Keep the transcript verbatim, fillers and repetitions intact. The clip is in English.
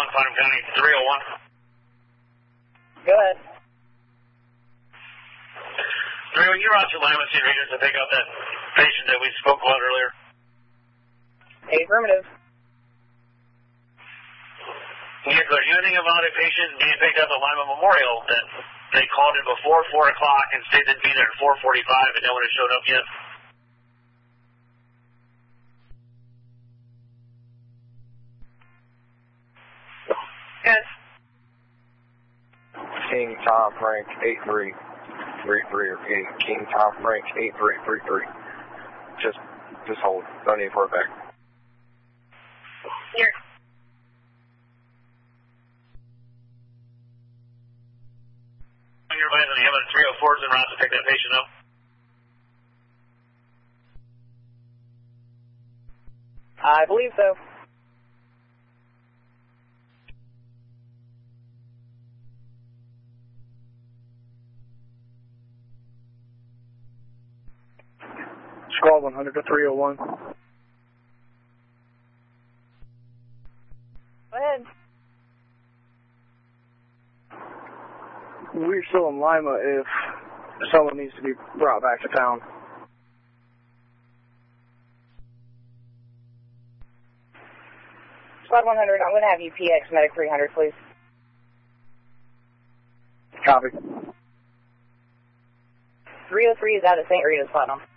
one, Putnam County, three oh one. Go ahead. three oh one, you're out to Lima City Region to pick up that patient that we spoke about earlier. Affirmative. Yes, sir. You think about a patient being picked up at Lima Memorial that they called in before four o'clock and said they'd be there at four forty-five and no one has showed up yet? Yes. King Tom Frank eight three three three or King, King Tom Frank eight three three three. Just, just hold. Don't need for it back. Here. Your advice on the Evan three oh fours en route to pick that patient up. I believe so. Squad one hundred to three oh one. Go ahead. We're still in Lima if someone needs to be brought back to town. Squad one hundred, I'm going to have you P X Medic three hundred, please. Copy. three oh three is out of Saint Rita's, Platinum.